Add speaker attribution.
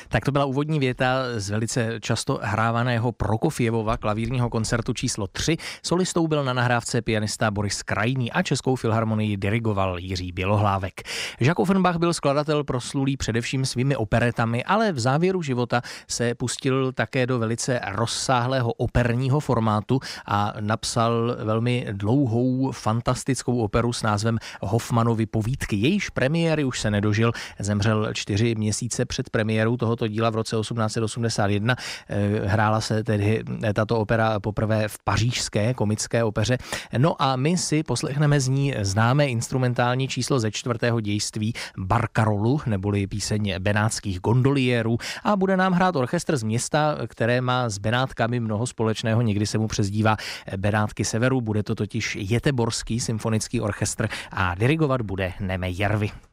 Speaker 1: Tak to byla úvodní věta z velice často hrávaného Prokofjevova klavírního koncertu číslo 3. Solistou byl na nahrávce pianista Boris Krajný a Českou filharmonii dirigoval Jiří Bělohlávek. Jacques Offenbach byl skladatel proslulý především svými operetami, ale v závěru života se pustil také do velice rozsáhlého operního formátu a napsal velmi dlouhou fantastickou operu s názvem Hoffmanovy povídky. Jejíž premiéry už se nedožil, zemřel 4 měsíce před premiérou tohoto díla v roce 1881. Hrála se tedy tato opera poprvé v pařížské komické opeře. No a my si poslechneme z ní známé instrumentální číslo ze 4. dějství Barkarolu, neboli píseň benátských gondoliérů, a bude nám hrát orchestr z města, které má s Benátkami mnoho společného, někdy se mu přezdívá Benátky severu, bude to totiž Jeteborský symfonický orchestr a dirigovat bude Neme Järvi.